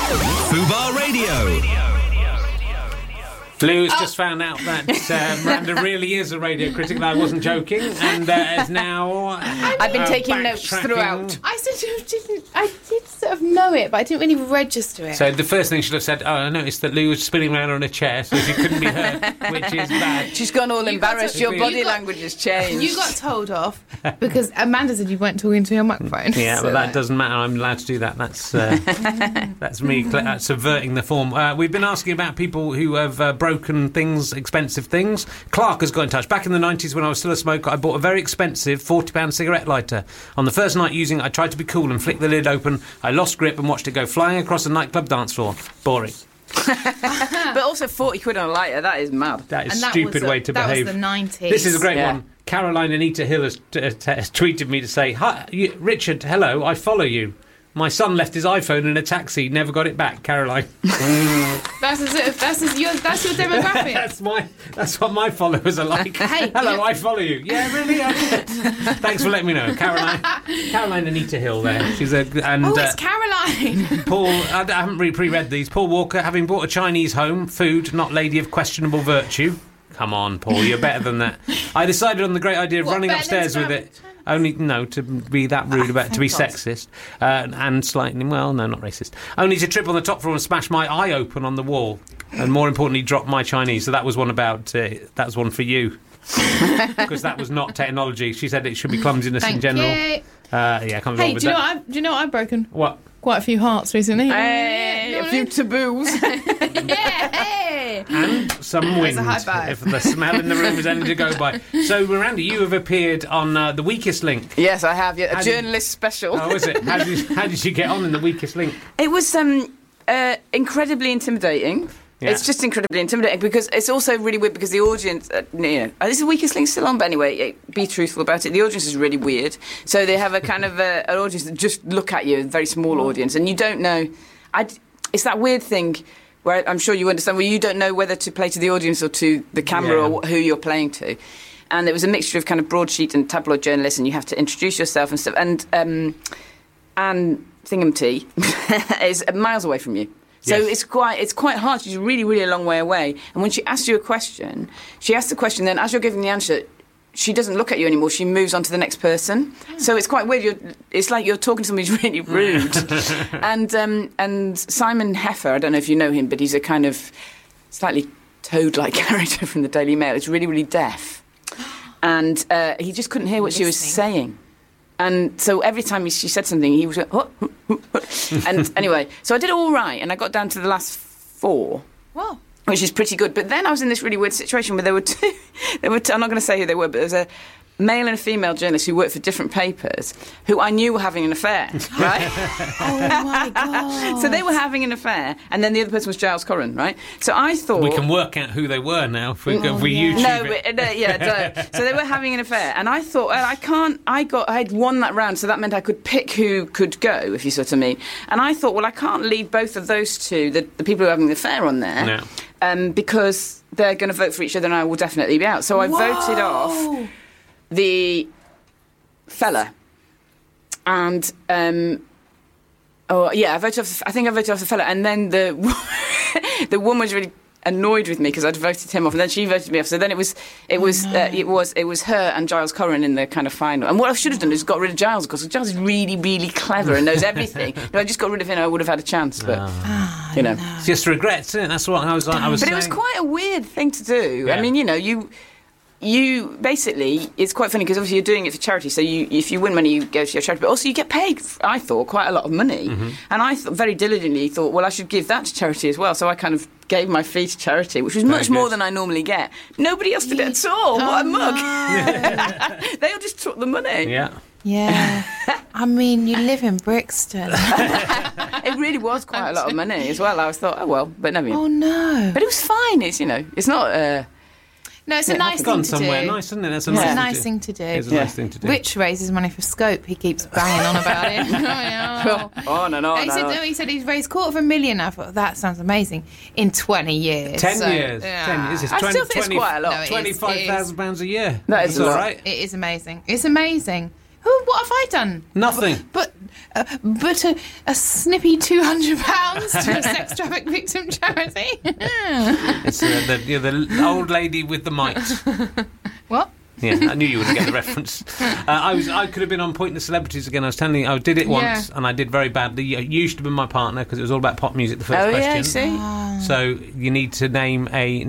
Fubar Radio. Lou's just found out that Miranda really is a radio critic, and I wasn't joking, and is now I've been taking notes throughout. I sort of didn't. I did sort of know it, but I didn't really register it. So the first thing she'd have said, I noticed that Lou was spinning around on a chair so she couldn't be heard, which is bad. She's gone all embarrassed. Your body language has changed. You got told off because Amanda said you weren't talking to your microphone. Yeah, but that doesn't matter. I'm allowed to do that. That's me subverting the form. We've been asking about people who have broken things, expensive things. Clark has got in touch. Back in the 90s when I was still a smoker, I bought a very expensive £40 cigarette lighter. On the first night using it, I tried to be cool and flicked the lid open. I lost grip and watched it go flying across a nightclub dance floor. Boring. But also 40 quid on a lighter, that is mad. That is a stupid way to behave. That was the 90s. This is a great one. Caroline Anita Hill has tweeted me to say, "Hi, Richard, hello, I follow you. My son left his iPhone in a taxi, never got it back, Caroline." That's your demographic. That's what my followers are like. Hey, hello, I follow you. Yeah, really? Thanks for letting me know, Caroline Anita Hill. There, she's it's Caroline. Paul, I haven't really pre-read these. Paul Walker, having bought a Chinese home, food, not lady of questionable virtue. Come on, Paul, you're better than that. I decided on the great idea of running upstairs with it. Only, to be that rude about to be sexist and slightly, well, no, not racist. Only to trip on the top floor and smash my eye open on the wall, and more importantly, drop my Chinese. So that was one about. That was one for you, because that was not technology. She said it should be clumsiness in general. You. Can't Hey, do you know what I've broken? What? Quite a few hearts recently. Hey, a few taboos. Hey. And some wind, a high five. if the smell in the room is anything to go by. So, Miranda, you have appeared on The Weakest Link. Yes, I have. Yeah, a journalist special. Oh, is it? How did you get on in The Weakest Link? It was incredibly intimidating. Yeah. It's just incredibly intimidating because it's also really weird because the audience, this is The Weakest Link still on, but anyway, be truthful about it. The audience is really weird. So they have a kind of an audience that just look at you, a very small audience, and you don't know. It's that weird thing where I'm sure you understand, where you don't know whether to play to the audience or to the camera or who you're playing to. And it was a mixture of kind of broadsheet and tabloid journalists, and you have to introduce yourself and stuff. And Thingamty is miles away from you. So it's quite hard. She's really, really a long way away. And when she asks you a question, she asks the question, then as you're giving the answer, she doesn't look at you anymore. She moves on to the next person. So it's quite weird. It's like you're talking to somebody who's really rude. And Simon Heffer, I don't know if you know him, but he's a kind of slightly toad-like character from the Daily Mail. He's really, really deaf. And he just couldn't hear what she was saying. And so every time she said something, he was like, oh. And anyway, so I did all right, and I got down to the last 4. Wow. Which is pretty good. But then I was in this really weird situation where there were two, I'm not going to say who they were, but there was a male and a female journalist who worked for different papers who I knew were having an affair, right? Oh, my God. So they were having an affair, and then the other person was Giles Corran, right? So I thought... We can work out who they were now if we YouTube it. So they were having an affair, and I thought, well, I had won that round, so that meant I could pick who could go, if you sort of mean. And I thought, well, I can't leave both of those two, the people who are having the affair on there, because they're going to vote for each other and I will definitely be out. So I voted off the fella, and I voted off. I think I voted off the fella, and then the woman was really annoyed with me because I'd voted him off, and then she voted me off. So then it was her and Giles Corran in the kind of final. And what I should have done is got rid of Giles, because Giles is really, really clever and knows everything. If I just got rid of him, I would have had a chance. But No. It's just regrets, isn't it? That's what I was like. But it was quite a weird thing to do. Yeah. I mean, you basically, it's quite funny because obviously you're doing it for charity, so if you win money you go to your charity, but also you get paid, I thought, quite a lot of money. And I very diligently thought, well, I should give that to charity as well, so I kind of gave my fee to charity, which was much more than I normally get. Nobody else did it at all. What a mug. They all just took the money. Yeah. I mean, you live in Brixton. It really was quite a lot of money as well. I thought, oh well, but never mind. Oh no. But it was fine. It's it's not no, it's a nice thing to somewhere do. Nice, isn't it? That's It's a nice thing to do. It's a nice thing to do. Rich raises money for Scope. He keeps banging on about it. He said he's raised $250,000. I thought, that sounds amazing. In 20 years. 10 years. Yeah. 10 years. It's I still think it's quite a lot. £25,000 a year. That is all a lot. right. It is amazing. It's amazing. What have I done? Nothing. But a snippy £200 to a sex traffic victim charity. It's the old lady with the mite. What? Yeah, I knew you wouldn't get the reference. I could have been on Pointless Celebrities again. I was telling you, I did it once, and I did very badly. You used to be my partner because it was all about pop music. The first question. Yeah, see. So you need to name a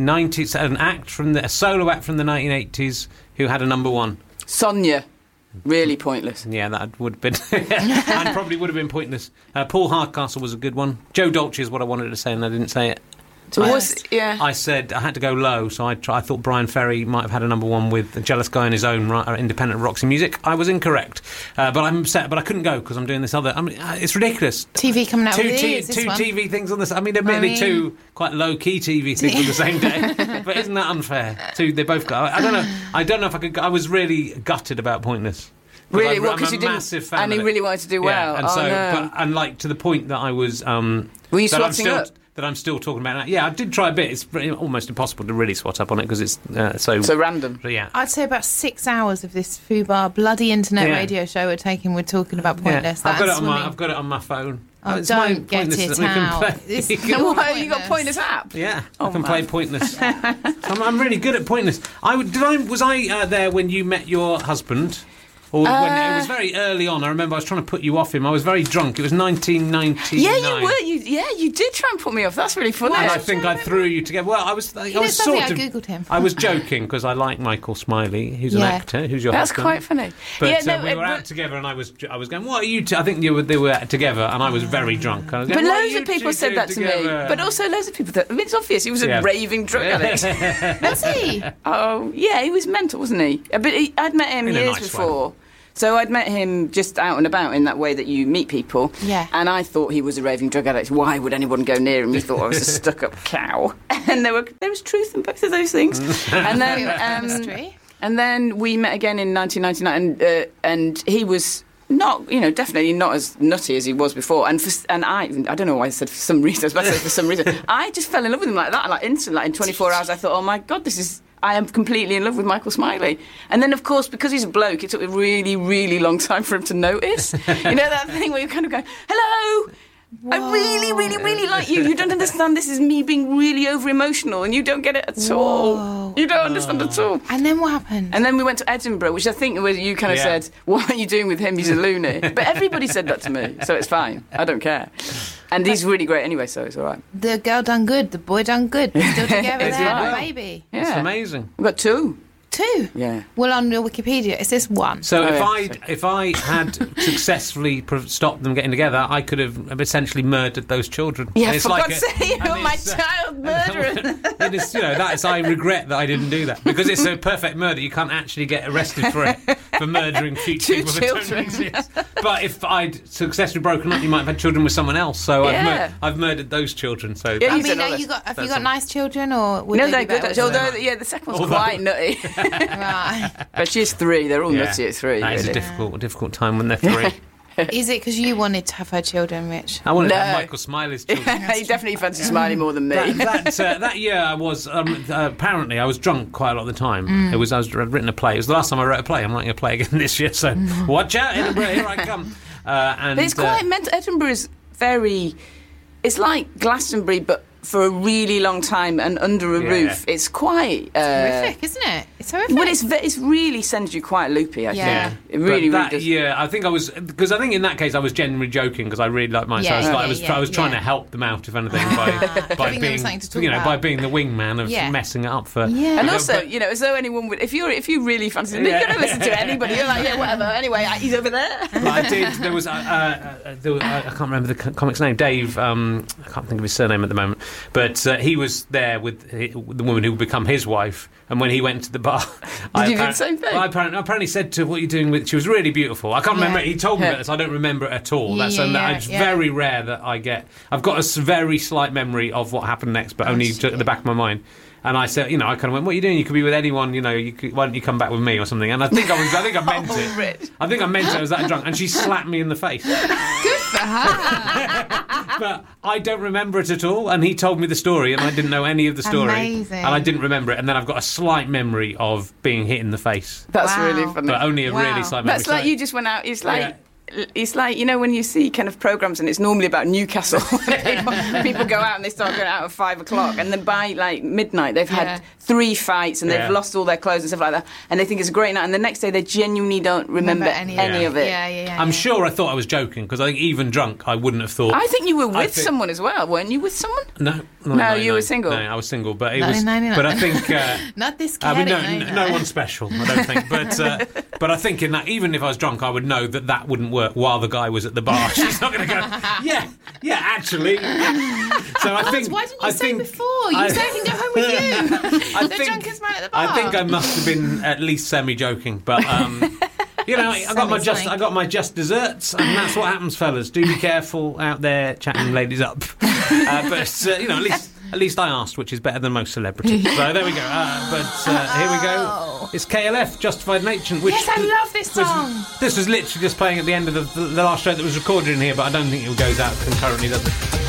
solo act from the 1980s who had a number one. Sonia. Really pointless. Yeah, that would have been, and probably would have been pointless. Paul Hardcastle was a good one. Joe Dolce is what I wanted to say, and I didn't say it. I said I had to go low, so I thought Brian Ferry might have had a number one with a Jealous Guy in his own right, independent Roxy Music. I was incorrect, but I'm upset. But I couldn't go because I'm doing this other. I mean, it's ridiculous. TV coming out two with TV things on this. I mean, admittedly, two quite low key TV things on the same day. But isn't that unfair? They both got. I don't know if I could. I was really gutted about Pointless. Really, well, because you didn't, and he really wanted to do well. And and like to the point that I was. Were you swatting up? That I'm still talking about. Yeah, I did try a bit. It's almost impossible to really swat up on it because it's so random. Yeah, I'd say about 6 hours of this FUBAR bloody internet radio show we're talking about Pointless. Yeah. I've got it on my phone. Oh, don't get it out. You got Pointless app? Yeah, I can play Pointless. I'm really good at Pointless. Was I there when you met your husband? Or when it was very early on. I remember I was trying to put you off him. I was very drunk. It was 1999. Yeah, you were. You did try and put me off. That's really funny. And I think I threw you together. Well, I was sort of. I googled him. I was joking because I like Michael Smiley, who's an actor, who's your husband. That's quite funny. But we were out together, and I was going, "What are you?" I think they were together, and I was very drunk. Was going, but loads of people said that to me. But also loads of people. It's obvious he was a raving drug addict. Was he? Oh yeah, he was mental, wasn't he? But I'd met him years before. So I'd met him just out and about in that way that you meet people. Yeah. And I thought he was a raving drug addict. Why would anyone go near him? He thought I was a stuck-up cow. And there was truth in both of those things. And then, and then we met again in 1999, and he was not, definitely not as nutty as he was before. And I don't know why I said for some reason. I was about to say for some reason. I just fell in love with him like that, like instantly. Like in 24 hours, I thought, oh my God, I am completely in love with Michael Smiley. And then, of course, because he's a bloke, it took a really, really long time for him to notice. You know that thing where you kind of go, hello, whoa. I really, really, really like you. You don't understand this is me being really over-emotional, and you don't get it at all. You don't understand at all. And then what happened? And then we went to Edinburgh, which I think was you kind of said, what are you doing with him? He's a loony. But everybody said that to me, so it's fine. I don't care. And he's really great anyway, so it's all right. The girl done good, the boy done good. They're still together, they have a baby. Yeah. It's amazing. We've got 2. 2? Yeah. Well, on your Wikipedia, it says 1. So if I had successfully stopped them getting together, I could have essentially murdered those children. Yeah, for God's sake, you're my child murderer. I regret that I didn't do that because it's a perfect murder. You can't actually get arrested for it for murdering future people that don't exist. But if I'd successfully broken up, you might have had children with someone else. So I've murdered those children. So have you got nice children or? No, they're good. Although the second one's quite nutty. Right. But she's 3. They're all nutty at 3. That is a difficult time when they're 3. Is it because you wanted to have her children, Rich? I wanted to have Michael Smiley's children. He definitely fancied Smiley more than me. That year I was apparently I was drunk quite a lot of the time. I'd written a play. It was the last time I wrote a play. I'm writing a play again this year, so watch out, Edinburgh, here I come. But it's quite mental. Edinburgh is very. It's like Glastonbury, but for a really long time and under a roof. It's quite... it's horrific, isn't it? It's horrific. Well, it's really sends you quite loopy, I think. Yeah. It really does. Yeah, I think I was... Because I think in that case I was genuinely joking because I really liked mine. I was trying to help them out, if anything, by being the wingman of messing it up for... Yeah. And also, as though anyone would... If you really fancy them, you're going to listen to anybody. You're like, whatever. Anyway, he's over there. I did. There was... I can't remember the comic's name. Dave... I can't think of his surname at the moment. But he was there with the woman who would become his wife, and when he went to the bar, did you do the same thing? I apparently said to her, "What are you doing with?" She was really beautiful. I can't remember. He told me about this. I don't remember it at all. It's very rare that I get. I've got a very slight memory of what happened next, but only at the back of my mind. And I said, I kind of went, "What are you doing? You could be with anyone. Why don't you come back with me or something?" And I think I meant it. Rich. I think I meant it. I was that drunk, and she slapped me in the face. Good for her. But I don't remember it at all, and he told me the story, and I didn't know any of the story. Amazing. And I didn't remember it, and then I've got a slight memory of being hit in the face. That's really funny. But only a really slight memory. That's like you just went out, it's like... Yeah. It's like, you know, when you see kind of programmes and it's normally about Newcastle. people go out and they start going out at 5 o'clock, and then by like midnight they've had 3 fights and they've lost all their clothes and stuff like that, and they think it's a great night, and the next day they genuinely don't remember any of it. I'm sure I thought I was joking, because I think even drunk I wouldn't have thought. I think you were with someone as well, weren't you with someone? No, you were single. No, I was single, but it was. But I think not this. I mean, no one special, I don't think. But I think in that, even if I was drunk, I would know that wouldn't work while the guy was at the bar. She's not going to go. Yeah, actually. So I think. Why didn't you say before? You said I can go home with you. The drunkest man at the bar. I think I must have been at least semi-joking, but. You know, I got my just desserts, and that's what happens, fellas. Do be careful out there chatting ladies up. But you know, at least I asked, which is better than most celebrities. So there we go. Here we go. It's KLF, Justified Nature. Which yes, I love this song. This was literally just playing at the end of the last show that was recorded in here, but I don't think it goes out concurrently, does it?